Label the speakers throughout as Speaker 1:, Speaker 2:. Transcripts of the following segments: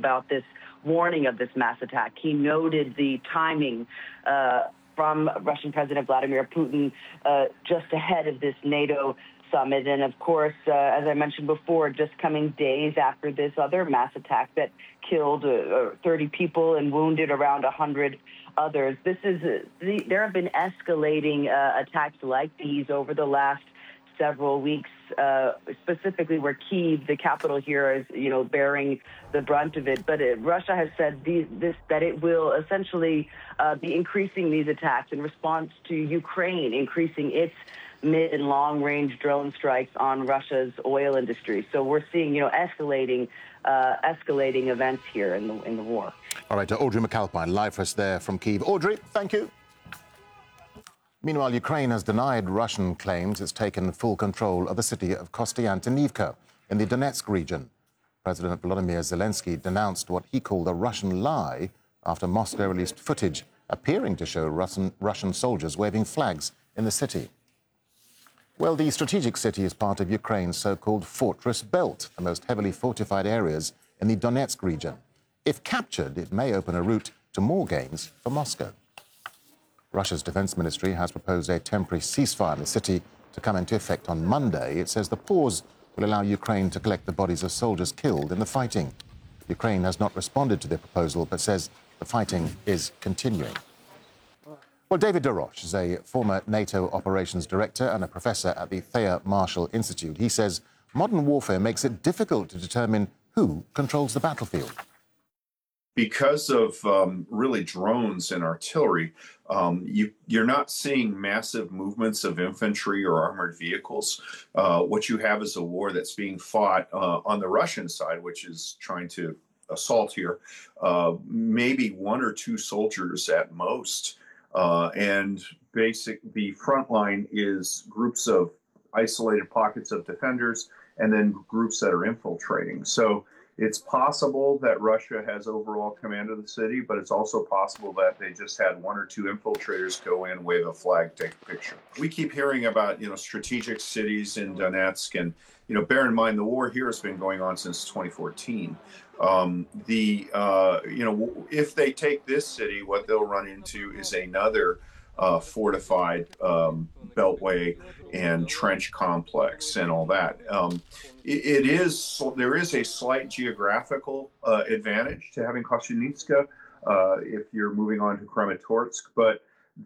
Speaker 1: about this warning of this mass attack. He noted the timing from Russian President Vladimir Putin just ahead of this NATO summit. And of course, as I mentioned before, just coming days after this other mass attack that killed 30 people and wounded around 100 others. There have been escalating attacks like these over the last several weeks, specifically where Kyiv, the capital here, is bearing the brunt of it. But Russia has said that it will essentially be increasing these attacks in response to Ukraine increasing its mid and long-range drone strikes on Russia's oil industry. So we're seeing escalating events here in the war.
Speaker 2: All right, Audrey McAlpine, live for us there from Kyiv. Audrey, thank you. Meanwhile, Ukraine has denied Russian claims it's taken full control of the city of Kostiantynivka in the Donetsk region. President Volodymyr Zelensky denounced what he called a Russian lie after Moscow released footage appearing to show Russian soldiers waving flags in the city. Well, the strategic city is part of Ukraine's so-called Fortress Belt, the most heavily fortified areas in the Donetsk region. If captured, it may open a route to more gains for Moscow. Russia's defense ministry has proposed a temporary ceasefire in the city to come into effect on Monday. It says the pause will allow Ukraine to collect the bodies of soldiers killed in the fighting. Ukraine has not responded to the proposal, but says the fighting is continuing. Well, David Darosh is a former NATO operations director and a professor at the Thayer Marshall Institute. He says modern warfare makes it difficult to determine who controls the battlefield.
Speaker 3: Because of really drones and artillery, you're not seeing massive movements of infantry or armored vehicles. What you have is a war that's being fought on the Russian side, which is trying to assault here, maybe one or two soldiers at most. And the front line is groups of isolated pockets of defenders and then groups that are infiltrating. So it's possible that Russia has overall command of the city, but it's also possible that they just had one or two infiltrators go in, wave a flag, take a picture. We keep hearing about, strategic cities in Donetsk, and, bear in mind the war here has been going on since 2014. If they take this city, what they'll run into is another fortified beltway and trench complex and all that. There is a slight geographical advantage to having Kostyantynivka if you're moving on to Kramatorsk, but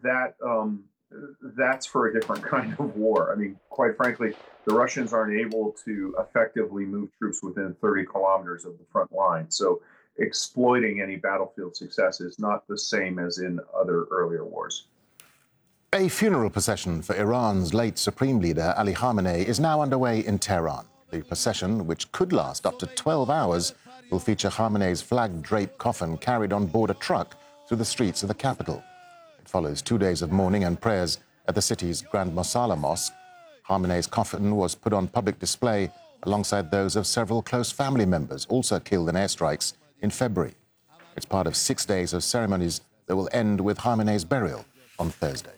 Speaker 3: that's for a different kind of war. I mean, quite frankly, the Russians aren't able to effectively move troops within 30 kilometers of the front line. So exploiting any battlefield success is not the same as in other earlier wars.
Speaker 2: A funeral procession for Iran's late Supreme Leader Ali Khamenei is now underway in Tehran. The procession, which could last up to 12 hours, will feature Khamenei's flag-draped coffin carried on board a truck through the streets of the capital. It follows 2 days of mourning and prayers at the city's Grand Mosala Mosque. Khamenei's coffin was put on public display alongside those of several close family members also killed in airstrikes in February. It's part of 6 days of ceremonies that will end with Khamenei's burial on Thursday.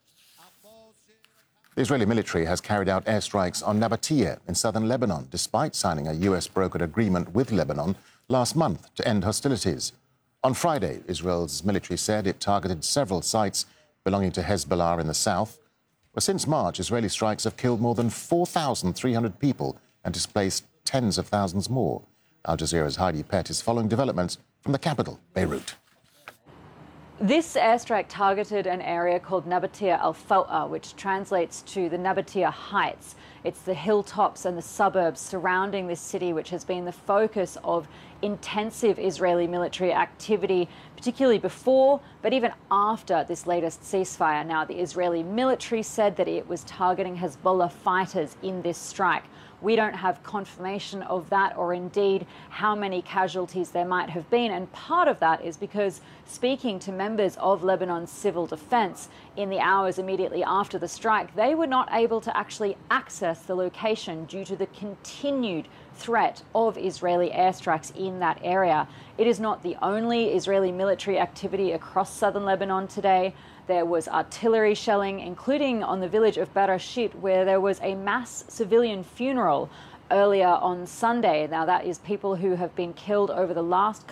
Speaker 2: The Israeli military has carried out airstrikes on Nabatea in southern Lebanon, despite signing a US-brokered agreement with Lebanon last month to end hostilities. On Friday, Israel's military said it targeted several sites belonging to Hezbollah in the south. Well, since March, Israeli strikes have killed more than 4,300 people and displaced tens of thousands more. Al Jazeera's Heidi Pett is following developments from the capital, Beirut.
Speaker 4: This airstrike targeted an area called Nabatea al-Faw'a, which translates to the Nabatea Heights. It's the hilltops and the suburbs surrounding this city, which has been the focus of intensive Israeli military activity, particularly before, but even after this latest ceasefire. Now, the Israeli military said that it was targeting Hezbollah fighters in this strike. We don't have confirmation of that or indeed how many casualties there might have been. And part of that is because speaking to members of Lebanon's civil defense in the hours immediately after the strike, they were not able to actually access the location due to the continued threat of Israeli airstrikes in that area. It is not the only Israeli military activity across southern Lebanon today. There was artillery shelling, including on the village of Barashit, where there was a mass civilian funeral earlier on Sunday. Now, that is people who have been killed over the last